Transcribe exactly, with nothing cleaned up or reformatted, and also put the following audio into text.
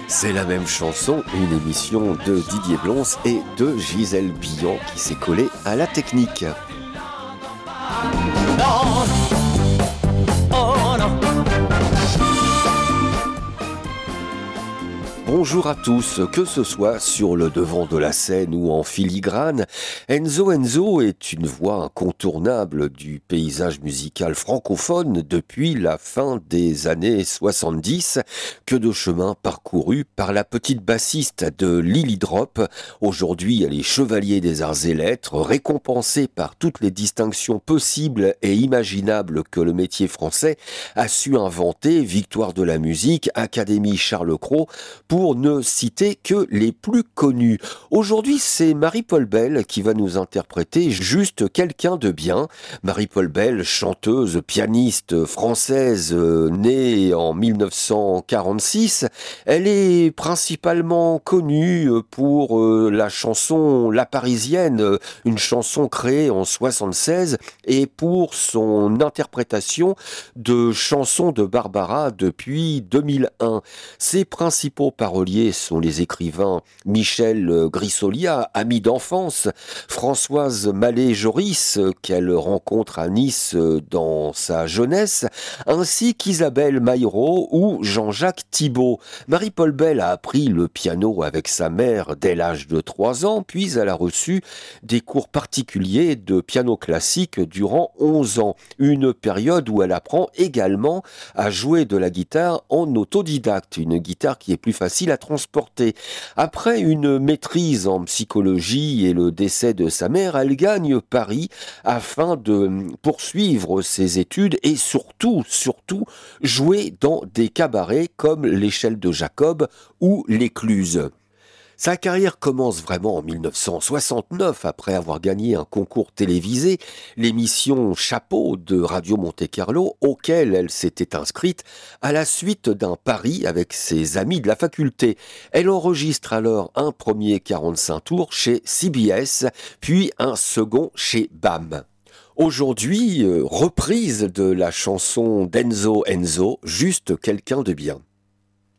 C'est la même chanson, une émission de Didier Blons et de Gisèle Billon qui s'est collée à la technique. Non. Oh non. Bonjour à tous, que ce soit sur le devant de la scène ou en filigrane, Enzo Enzo est une voix incontournable du paysage musical francophone depuis la fin des années soixante-dix. Que de chemin parcouru par la petite bassiste de Lily Drop. Aujourd'hui, elle est chevalier des arts et lettres, récompensée par toutes les distinctions possibles et imaginables que le métier français a su inventer, victoire de la musique, Académie Charles Cros, pour ne citer que les plus connus. Aujourd'hui, c'est Marie-Paul Bell qui va nous interpréter Juste quelqu'un de bien. Marie-Paul Bell, chanteuse, pianiste française, euh, née en mille neuf cent quarante-six. Elle est principalement connue pour euh, la chanson La Parisienne, une chanson créée en soixante-seize, et pour son interprétation de chansons de Barbara depuis deux mille un. Ses principaux paroliers sont les écrivains Michel Grissolia, ami d'enfance, Françoise Mallet-Joris, qu'elle rencontre à Nice dans sa jeunesse, ainsi qu'Isabelle Maillot ou Jean-Jacques Thibault. Marie-Paul Bell a appris le piano avec sa mère dès l'âge de trois ans, puis elle a reçu des cours particuliers de piano classique durant onze ans, une période où elle apprend également à jouer de la guitare en autodidacte, une guitare qui est plus facile à transporter. Après une maîtrise en psychologie et le décès de sa mère, elle gagne Paris afin de poursuivre ses études et surtout, surtout, jouer dans des cabarets comme l'Échelle de Jacob ou l'Écluse. Sa carrière commence vraiment en mille neuf cent soixante-neuf, après avoir gagné un concours télévisé, l'émission Chapeau de Radio Monte-Carlo, auquel elle s'était inscrite à la suite d'un pari avec ses amis de la faculté. Elle enregistre alors un premier quarante-cinq tours chez C B S, puis un second chez B A M. Aujourd'hui, euh, reprise de la chanson d'Enzo Enzo, Juste quelqu'un de bien.